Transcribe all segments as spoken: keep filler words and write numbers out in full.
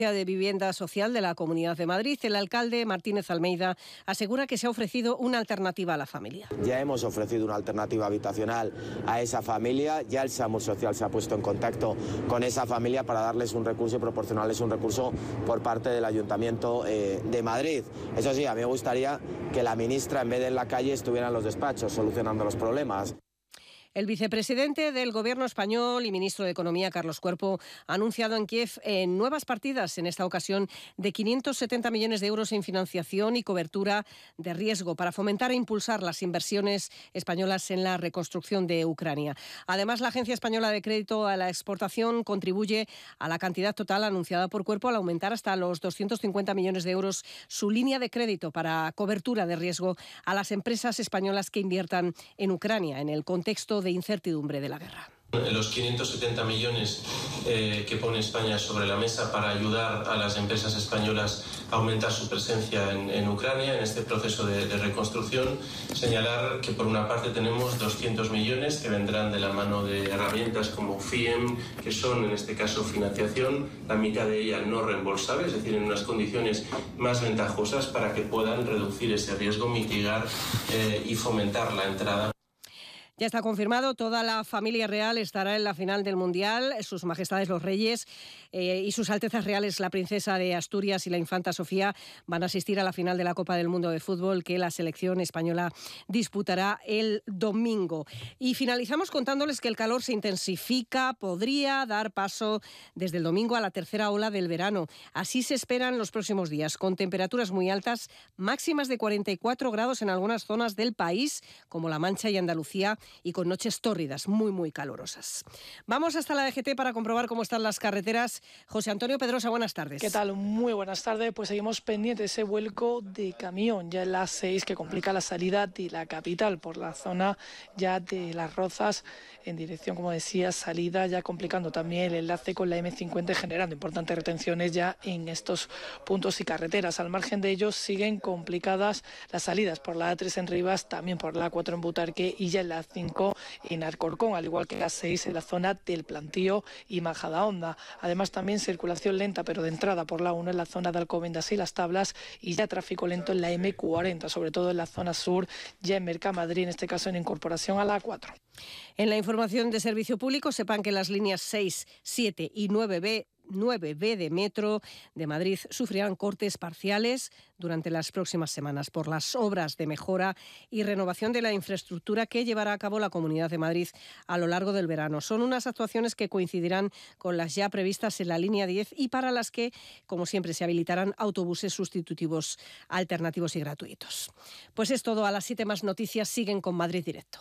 de Vivienda Social de la Comunidad de Madrid, el alcalde Martínez Almeida asegura que se ha ofrecido una alternativa a la familia. Ya hemos ofrecido una alternativa habitacional a esa familia, ya el SAMUR Social se ha puesto en contacto con esa familia para darles un recurso y proporcionarles un recurso por parte del Ayuntamiento eh, de Madrid. Eso sí, a mí me gustaría que la ministra, en vez de en la calle, estuviera en los despachos solucionando los problemas. El vicepresidente del Gobierno español y ministro de Economía, Carlos Cuerpo, ha anunciado en Kiev en nuevas partidas, en esta ocasión de quinientos setenta millones de euros en financiación y cobertura de riesgo para fomentar e impulsar las inversiones españolas en la reconstrucción de Ucrania. Además, la Agencia Española de Crédito a la Exportación contribuye a la cantidad total anunciada por Cuerpo al aumentar hasta los doscientos cincuenta millones de euros su línea de crédito para cobertura de riesgo a las empresas españolas que inviertan en Ucrania en el contexto de incertidumbre de la guerra. Los quinientos setenta millones eh, que pone España sobre la mesa para ayudar a las empresas españolas a aumentar su presencia en, en Ucrania en este proceso de, de reconstrucción. Señalar que por una parte tenemos doscientos millones que vendrán de la mano de herramientas como F I E M, que son en este caso financiación, la mitad de ella no reembolsable, es decir, en unas condiciones más ventajosas para que puedan reducir ese riesgo, mitigar eh, y fomentar la entrada. Ya está confirmado, toda la familia real estará en la final del Mundial. Sus majestades los reyes eh, y sus altezas reales, la princesa de Asturias y la infanta Sofía, van a asistir a la final de la Copa del Mundo de Fútbol que la selección española disputará el domingo. Y finalizamos contándoles que el calor se intensifica, podría dar paso desde el domingo a la tercera ola del verano. Así se esperan los próximos días, con temperaturas muy altas, máximas de cuarenta y cuatro grados en algunas zonas del país, como La Mancha y Andalucía, y con noches tórridas, muy, muy calurosas. Vamos hasta la D G T para comprobar cómo están las carreteras. José Antonio Pedrosa, buenas tardes. ¿Qué tal? Muy buenas tardes. Pues seguimos pendientes de ese vuelco de camión ya en la A seis que complica la salida de la capital por la zona ya de Las Rozas en dirección, como decía, salida, ya complicando también el enlace con la eme cincuenta y generando importantes retenciones ya en estos puntos y carreteras. Al margen de ellos siguen complicadas las salidas por la A tres en Rivas, también por la A cuatro en Butarque y ya en la A cinco en Alcorcón, al igual que la A seis en la zona del Plantío y Majadahonda. Además también circulación lenta pero de entrada por la A uno en la zona de Alcobendas y Las Tablas y ya tráfico lento en la eme cuarenta, sobre todo en la zona sur, ya en Mercamadrid, en este caso en incorporación a la A cuatro. En la información de servicio público, sepan que las líneas seis, siete y nueve B nueve B de Metro de Madrid sufrirán cortes parciales durante las próximas semanas por las obras de mejora y renovación de la infraestructura que llevará a cabo la Comunidad de Madrid a lo largo del verano. Son unas actuaciones que coincidirán con las ya previstas en la línea diez y para las que, como siempre, se habilitarán autobuses sustitutivos, alternativos y gratuitos. Pues es todo. A las siete más noticias siguen con Madrid Directo.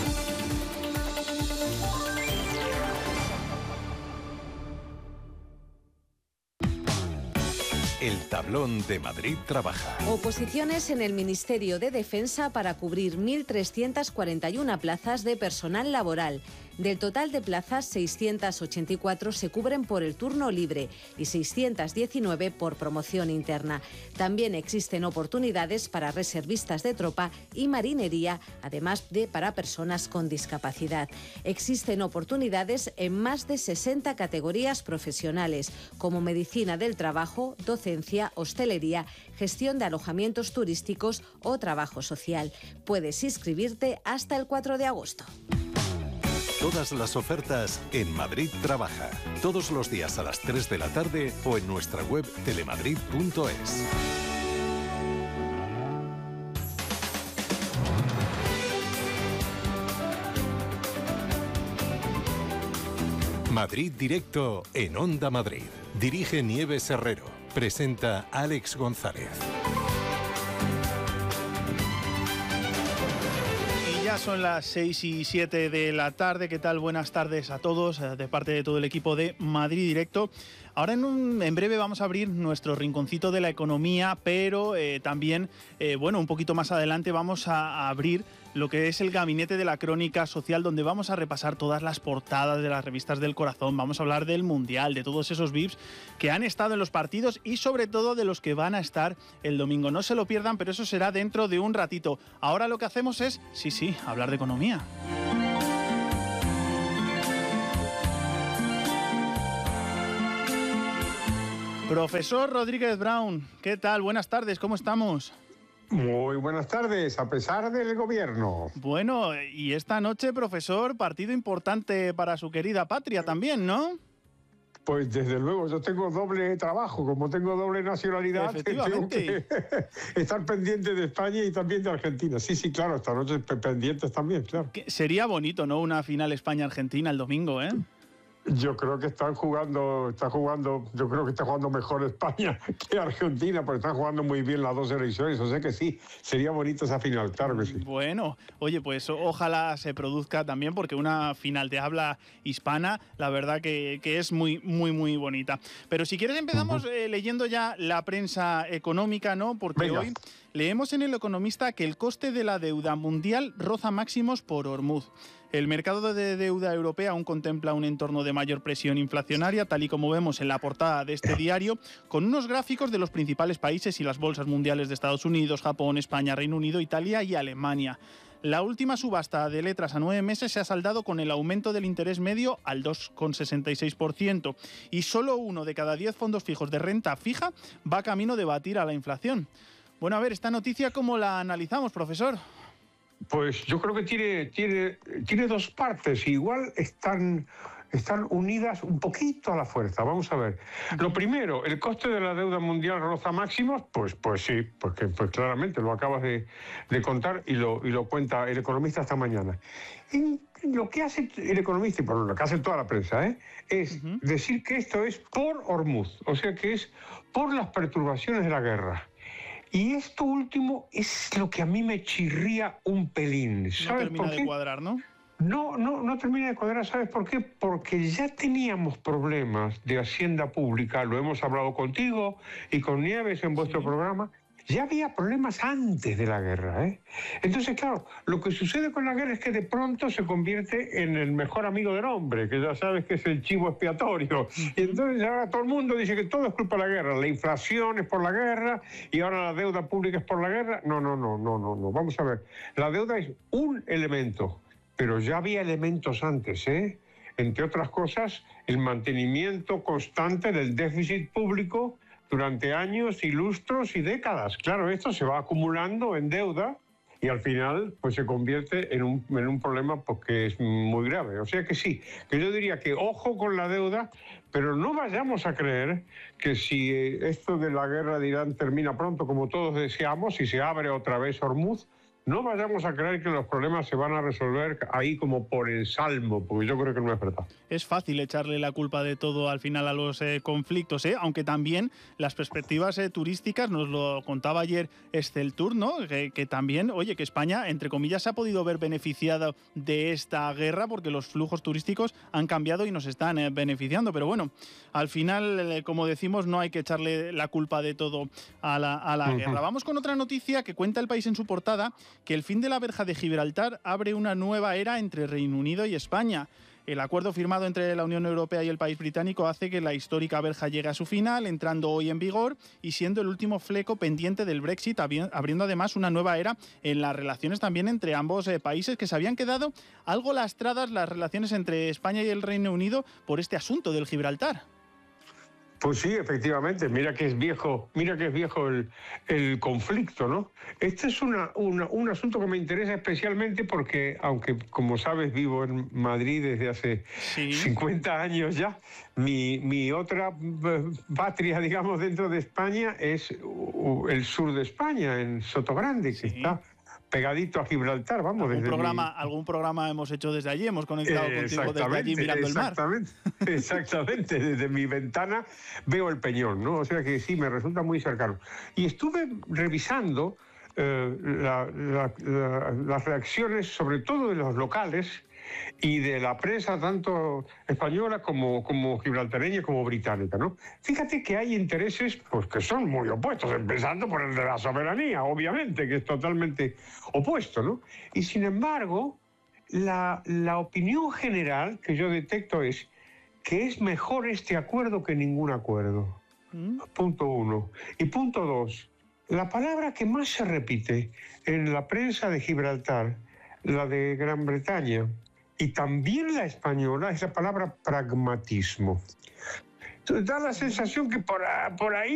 El tablón de Madrid trabaja. Oposiciones en el Ministerio de Defensa para cubrir mil trescientas cuarenta y una plazas de personal laboral. Del total de plazas, seiscientas ochenta y cuatro se cubren por el turno libre y seiscientas diecinueve por promoción interna. También existen oportunidades para reservistas de tropa y marinería, además de para personas con discapacidad. Existen oportunidades en más de sesenta categorías profesionales, como medicina del trabajo, docencia, hostelería, gestión de alojamientos turísticos o trabajo social. Puedes inscribirte hasta el cuatro de agosto. Todas las ofertas en Madrid Trabaja. Todos los días a las tres de la tarde o en nuestra web telemadrid punto es. Madrid Directo en Onda Madrid. Dirige Nieves Herrero. Presenta Alex González. Ya son las seis y siete de la tarde. ¿Qué tal? Buenas tardes a todos, de parte de todo el equipo de Madrid Directo. Ahora en, un, en breve vamos a abrir nuestro rinconcito de la economía, pero eh, también, eh, bueno, un poquito más adelante vamos a, a abrir lo que es el gabinete de la crónica social, donde vamos a repasar todas las portadas de las revistas del corazón. Vamos a hablar del Mundial, de todos esos V I Ps que han estado en los partidos y sobre todo de los que van a estar el domingo. No se lo pierdan, pero eso será dentro de un ratito. Ahora lo que hacemos es, sí, sí, hablar de economía. Profesor Rodríguez Brown, ¿qué tal? Buenas tardes, ¿cómo estamos? Muy buenas tardes, a pesar del gobierno. Bueno, y esta noche, profesor, partido importante para su querida patria también, ¿no? Pues desde luego, yo tengo doble trabajo, como tengo doble nacionalidad, tengo que estar pendiente de España y también de Argentina. Sí, sí, claro, esta noche pendientes también, claro. Sería bonito, ¿no? Una final España-Argentina el domingo, ¿eh? Yo creo que están jugando, está jugando, yo creo que está jugando mejor España que Argentina, porque están jugando muy bien las dos selecciones, o sea que sí, sería bonito esa final, claro que sí. Bueno, oye, pues ojalá se produzca también, porque una final de habla hispana, la verdad que, que es muy, muy, muy bonita. Pero si quieres empezamos uh-huh. eh, leyendo ya la prensa económica, ¿no? Porque Venga. hoy leemos en El Economista que el coste de la deuda mundial roza máximos por Hormuz. El mercado de deuda europea aún contempla un entorno de mayor presión inflacionaria, tal y como vemos en la portada de este diario, con unos gráficos de los principales países y las bolsas mundiales de Estados Unidos, Japón, España, Reino Unido, Italia y Alemania. La última subasta de letras a nueve meses se ha saldado con el aumento del interés medio al dos coma sesenta y seis por ciento y solo uno de cada diez fondos fijos de renta fija va camino de batir a la inflación. Bueno, a ver, esta noticia, ¿cómo la analizamos, profesor? Pues yo creo que tiene, tiene, tiene dos partes, igual están, están unidas un poquito a la fuerza. Vamos a ver. Lo primero, el coste de la deuda mundial roza máximos, pues, pues sí, porque pues claramente lo acabas de, de contar y lo, y lo cuenta El Economista esta mañana. Y lo que hace El Economista, y bueno, lo que hace toda la prensa, ¿eh? es uh-huh. decir que esto es por Hormuz, o sea que es por las perturbaciones de la guerra. Y esto último es lo que a mí me chirría un pelín. ¿Sabes no termina por qué? de cuadrar, ¿no? No, no, no termina de cuadrar. ¿Sabes por qué? Porque ya teníamos problemas de hacienda pública, lo hemos hablado contigo y con Nieves en vuestro sí. programa. Ya había problemas antes de la guerra, ¿eh? Entonces, claro, lo que sucede con la guerra es que de pronto se convierte en el mejor amigo del hombre, que ya sabes que es el chivo expiatorio. Y entonces ahora todo el mundo dice que todo es culpa de la guerra. La inflación es por la guerra y ahora la deuda pública es por la guerra. No, no, no, no, no, no. Vamos a ver. La deuda es un elemento, pero ya había elementos antes, ¿eh? Entre otras cosas, el mantenimiento constante del déficit público durante años y lustros y décadas. Claro, esto se va acumulando en deuda y al final pues se convierte en un, en un problema pues, que es muy grave. O sea que sí, que yo diría que ojo con la deuda, pero no vayamos a creer que si esto de la guerra de Irán termina pronto, como todos deseamos, y se abre otra vez Hormuz, no vayamos a creer que los problemas se van a resolver ahí como por el salmo, porque yo creo que no es verdad. Es fácil echarle la culpa de todo al final a los eh, conflictos, ¿eh? Aunque también las perspectivas eh, turísticas, nos lo contaba ayer Exceltur, ¿no? Que, que también, oye, que España, entre comillas, se ha podido ver beneficiada de esta guerra porque los flujos turísticos han cambiado y nos están eh, beneficiando. Pero bueno, al final, eh, como decimos, no hay que echarle la culpa de todo a la, a la uh-huh. guerra. Vamos con otra noticia que cuenta El País en su portada, que el fin de la verja de Gibraltar abre una nueva era entre Reino Unido y España. El acuerdo firmado entre la Unión Europea y el país británico hace que la histórica verja llegue a su final, entrando hoy en vigor y siendo el último fleco pendiente del Brexit, abriendo además una nueva era en las relaciones también entre ambos eh, países, que se habían quedado algo lastradas las relaciones entre España y el Reino Unido por este asunto del Gibraltar. Pues sí, efectivamente, mira que es viejo, mira que es viejo el, el conflicto, ¿no? Este es una, una, un asunto que me interesa especialmente porque, aunque como sabes vivo en Madrid desde hace sí. cincuenta años ya, mi, mi otra patria, digamos, dentro de España es el sur de España, en Sotogrande, que sí. está pegadito a Gibraltar, vamos. ¿Algún desde programa, mi... algún programa hemos hecho desde allí, hemos conectado eh, contigo desde allí mirando el mar. Exactamente, exactamente. Desde mi ventana veo el Peñón, ¿no? O sea que sí, me resulta muy cercano. Y estuve revisando eh, la, la, la, las reacciones, sobre todo de los locales, y de la prensa tanto española como, como gibraltareña como británica, ¿no? Fíjate que hay intereses pues, que son muy opuestos, empezando por el de la soberanía, obviamente, que es totalmente opuesto, ¿no? Y sin embargo, la, la opinión general que yo detecto es que es mejor este acuerdo que ningún acuerdo. ¿Mm? Punto uno. Y punto dos, la palabra que más se repite en la prensa de Gibraltar, la de Gran Bretaña, y también la española, es la palabra pragmatismo. da la sensación que por, por ahí